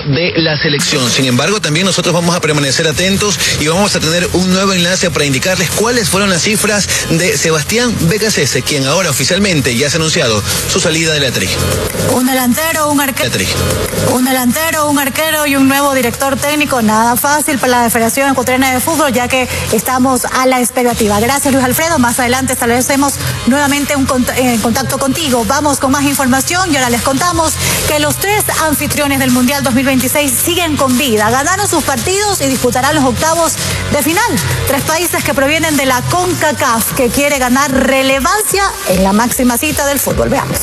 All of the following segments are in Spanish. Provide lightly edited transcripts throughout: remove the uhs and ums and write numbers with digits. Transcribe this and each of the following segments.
de la selección. Sin embargo, también nosotros vamos a permanecer atentos y vamos a tener un nuevo enlace para indicarles cuáles fueron las cifras de Sebastián Becasese, quien ahora oficialmente ya se ha anunciado su salida de la TRI. Un delantero, un arquero y un nuevo director técnico, nada fácil para la Federación Ecuatoriana de Fútbol, ya que estamos a la expectativa. Gracias, Luis Alfredo. Más adelante establecemos nuevamente un contacto contigo. Vamos con más información y ahora les contamos que los 3 anfitriones del Mundial 2026 siguen con vida. Ganaron sus partidos y disputarán los octavos de final. 3 países que provienen de la CONCACAF, que quiere ganar relevancia en la máxima cita del fútbol. Veamos.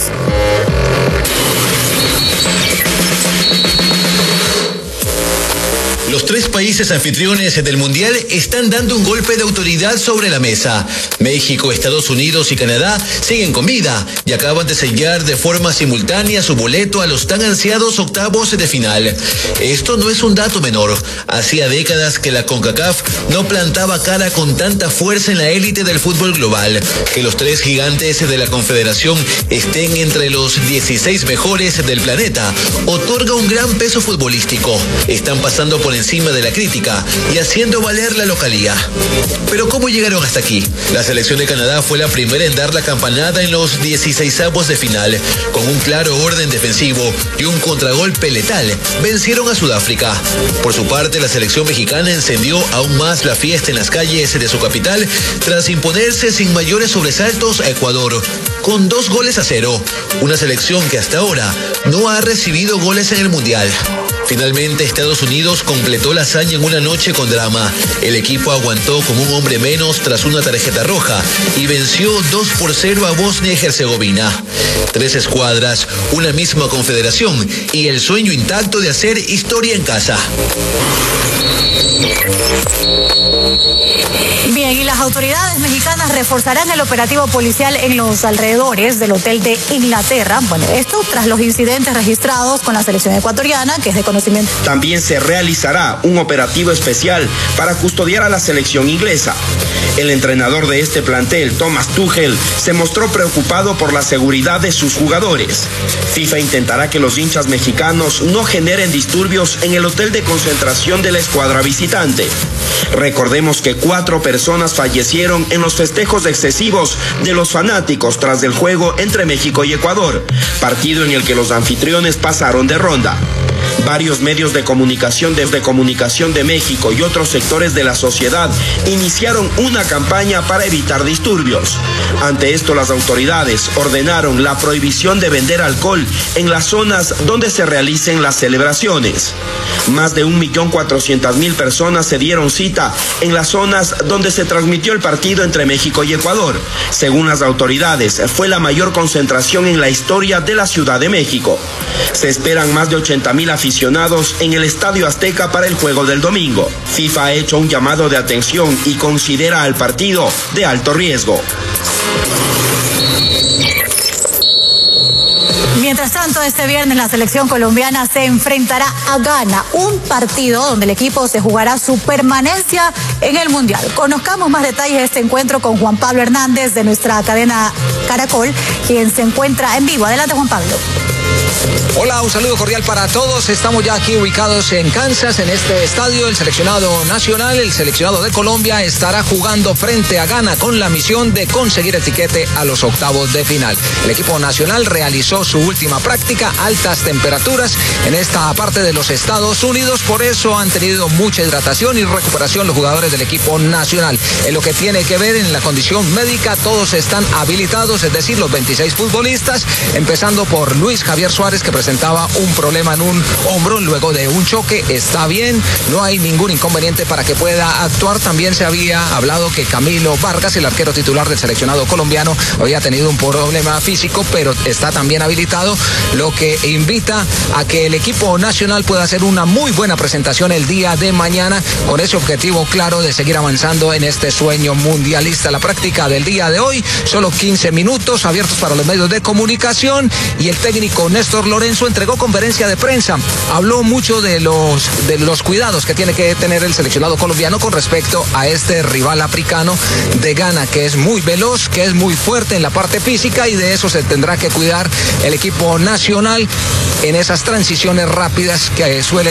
Los 3 países anfitriones del Mundial están dando un golpe de autoridad sobre la mesa. México, Estados Unidos y Canadá siguen con vida y acaban de sellar de forma simultánea su boleto a los tan ansiados octavos de final. Esto no es un dato menor. Hacía décadas que la CONCACAF no plantaba cara con tanta fuerza en la élite del fútbol global. Que los 3 gigantes de la Confederación estén entre los 16 mejores del planeta otorga un gran peso futbolístico. Están pasando por encima de la crítica y haciendo valer la localía. Pero ¿cómo llegaron hasta aquí? La selección de Canadá fue la primera en dar la campanada en los 16avos de final. Con un claro orden defensivo y un contragolpe letal, vencieron a Sudáfrica. Por su parte, la selección mexicana encendió aún más la fiesta en las calles de su capital tras imponerse sin mayores sobresaltos a Ecuador, con 2-0. Una selección que hasta ahora no ha recibido goles en el Mundial. Finalmente, Estados Unidos completó la hazaña en una noche con drama. El equipo aguantó con un hombre menos tras una tarjeta roja y venció 2-0 a Bosnia y Herzegovina. 3 escuadras, una misma confederación y el sueño intacto de hacer historia en casa. Bien, y las autoridades mexicanas reforzarán el operativo policial en los alrededores del hotel de Inglaterra. Bueno, esto tras los incidentes registrados con la selección ecuatoriana, que es de conocimiento. También se realizará un operativo especial para custodiar a la selección inglesa. El entrenador de este plantel, Thomas Tuchel, se mostró preocupado por la seguridad de sus jugadores. FIFA intentará que los hinchas mexicanos no generen disturbios en el hotel de concentración de la escuadra visitante. Recordemos que 4 personas fallecieron en los festejos excesivos de los fanáticos tras el juego entre México y Ecuador, partido en el que los anfitriones pasaron de ronda. Varios medios de comunicación de México y otros sectores de la sociedad iniciaron una campaña para evitar disturbios. Ante esto, las autoridades ordenaron la prohibición de vender alcohol en las zonas donde se realicen las celebraciones. Más de 1.400.000 personas se dieron cita en las zonas donde se transmitió el partido entre México y Ecuador. Según las autoridades, fue la mayor concentración en la historia de la Ciudad de México. Se esperan más de 80.000 aficionados en el Estadio Azteca para el juego del domingo. FIFA ha hecho un llamado de atención y considera al partido de alto riesgo. Mientras tanto, este viernes la selección colombiana se enfrentará a Ghana, un partido donde el equipo se jugará su permanencia en el Mundial. Conozcamos más detalles de este encuentro con Juan Pablo Hernández de nuestra cadena Caracol, quien se encuentra en vivo. Adelante, Juan Pablo. Hola, un saludo cordial para todos. Estamos ya aquí ubicados en Kansas, en este estadio. El seleccionado nacional, el seleccionado de Colombia, estará jugando frente a Ghana con la misión de conseguir el tiquete a los octavos de final. El equipo nacional realizó su última práctica, altas temperaturas en esta parte de los Estados Unidos, por eso han tenido mucha hidratación y recuperación los jugadores del equipo nacional. En lo que tiene que ver en la condición médica, todos están habilitados, es decir, los 26 futbolistas, empezando por Luis Javier Suárez, que presentaba un problema en un hombro luego de un choque. Está bien, no hay ningún inconveniente para que pueda actuar. También se había hablado que Camilo Vargas, el arquero titular del seleccionado colombiano, había tenido un problema físico, pero está también habilitado, lo que invita a que el equipo nacional pueda hacer una muy buena presentación el día de mañana, con ese objetivo claro de seguir avanzando en este sueño mundialista. La práctica del día de hoy, solo 15 minutos abiertos para los medios de comunicación, y el técnico Néstor Lorenzo entregó conferencia de prensa. Habló mucho de los cuidados que tiene que tener el seleccionado colombiano con respecto a este rival africano de Ghana, que es muy veloz, que es muy fuerte en la parte física, y de eso se tendrá que cuidar el equipo nacional en esas transiciones rápidas que suelen